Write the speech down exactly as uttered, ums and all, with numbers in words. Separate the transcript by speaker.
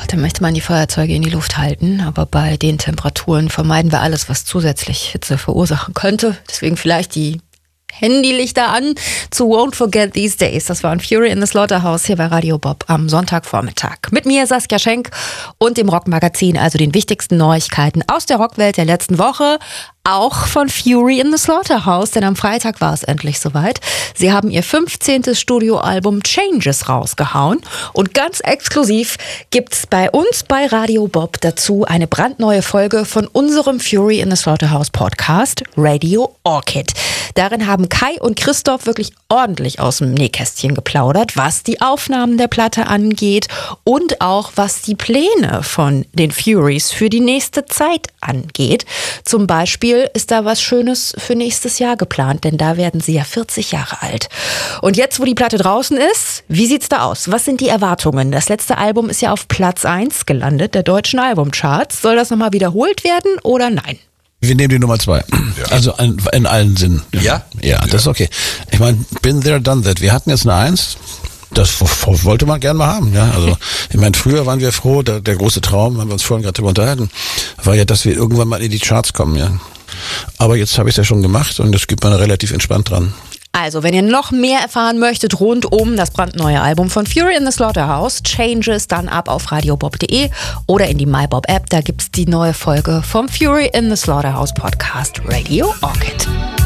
Speaker 1: da möchte man die Feuerzeuge in die Luft halten, aber bei den Temperaturen vermeiden wir alles, was zusätzlich Hitze verursachen könnte. Deswegen vielleicht die Handylichter an zu Won't Forget These Days. Das war ein Fury in the Slaughterhouse hier bei Radio Bob am Sonntagvormittag. Mit mir Saskia Schenk und dem Rockmagazin, also den wichtigsten Neuigkeiten aus der Rockwelt der letzten Woche. Auch von Fury in the Slaughterhouse, denn am Freitag war es endlich soweit. Sie haben ihr fünfzehntes Studioalbum Changes rausgehauen und ganz exklusiv gibt's bei uns bei Radio Bob dazu eine brandneue Folge von unserem Fury in the Slaughterhouse Podcast Radio Orchid. Darin haben Kai und Christoph wirklich ordentlich aus dem Nähkästchen geplaudert, was die Aufnahmen der Platte angeht und auch was die Pläne von den Furies für die nächste Zeit angeht. Zum Beispiel ist da was Schönes für nächstes Jahr geplant, denn da werden sie ja vierzig Jahre alt. Und jetzt, wo die Platte draußen ist, wie sieht's da aus? Was sind die Erwartungen? Das letzte Album ist ja auf Platz eins gelandet, der deutschen Albumcharts. Soll das nochmal wiederholt werden oder nein?
Speaker 2: Wir nehmen die Nummer zwei. Ja. Also in, in allen Sinnen.
Speaker 3: Ja?
Speaker 2: Ja, das ist okay. Ich meine, been there, done that. Wir hatten jetzt eine Eins. Das wollte man gern mal haben, ja. Also, ich meine, früher waren wir froh, der, der große Traum, haben wir uns vorhin gerade drüber unterhalten, war ja, dass wir irgendwann mal in die Charts kommen, ja. Aber jetzt habe ich es ja schon gemacht und das gibt man relativ entspannt dran.
Speaker 1: Also, wenn ihr noch mehr erfahren möchtet rund um das brandneue Album von Fury in the Slaughterhouse, Changes, dann ab auf radiobob punkt de oder in die MyBob App, da gibt's die neue Folge vom Fury in the Slaughterhouse Podcast Radio Orchid.